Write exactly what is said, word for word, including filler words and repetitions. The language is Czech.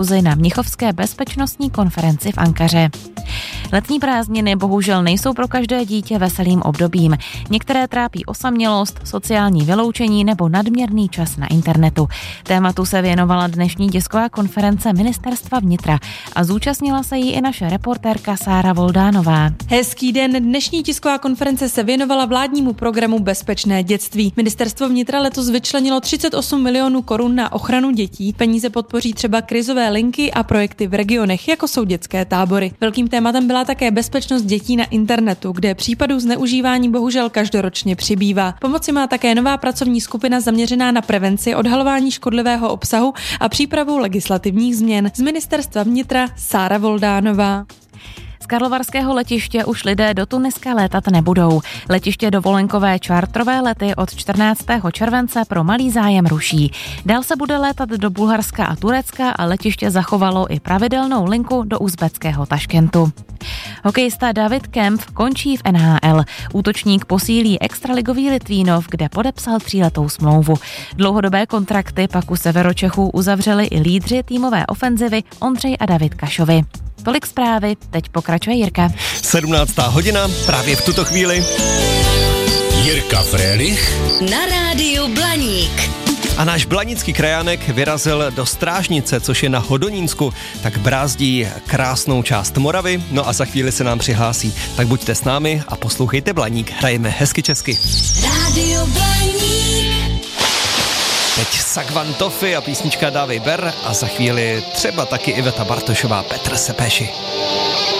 na Mnichovské bezpečnostní konferenci v Ankaře. Letní prázdniny bohužel nejsou pro každé dítě veselým obdobím. Některé trápí osamělost, sociální vyloučení nebo nadměrný čas na internetu. Tématu se věnovala dnešní tisková konference Ministerstva vnitra a zúčastnila se jí i naše reportérka Sára Voldánová. Hezký den, dnešní tisková konference se věnovala vládnímu programu Bezpečné dětství. Ministerstvo vnitra letos vyčlenilo třicet osm milionů korun na ochranu dětí. Peníze podpoří třeba krizové linky a projekty v regionech, jako jsou dětské tábory. Velkým tématem byla také bezpečnost dětí na internetu, kde případů zneužívání bohužel každoročně přibývá. Pomoci má také nová pracovní skupina zaměřená na prevenci odhalování škodlivého obsahu a přípravu legislativních změn. Z Ministerstva vnitra Sára Voldánová. Z karlovarského letiště už lidé do Tuniska létat nebudou. Letiště dovolenkové čártrové lety od čtrnáctého července pro malý zájem ruší. Dál se bude létat do Bulharska a Turecka a letiště zachovalo i pravidelnou linku do uzbeckého Taškentu. Hokejista David Kempf končí v N H L. Útočník posílí extraligový Litvínov, kde podepsal tříletou smlouvu. Dlouhodobé kontrakty pak u Severočechů uzavřeli i lídři týmové ofenzivy Ondřej a David Kašovi. Tolik zprávy, teď pokračuje Jirka. sedmnáctá hodina, právě v tuto chvíli. Jirka Frélich na rádiu Blaník. A náš blanický krajánek vyrazil do Strážnice, což je na Hodonínsku, tak brázdí krásnou část Moravy, no a za chvíli se nám přihlásí. Tak buďte s námi a poslouchejte Blaník, hrajeme hezky česky. Rádio Blaník. Teď Sagvan Toffy a písnička Dávej ber a za chvíli třeba taky Iveta Bartošová, Petr Sepeši.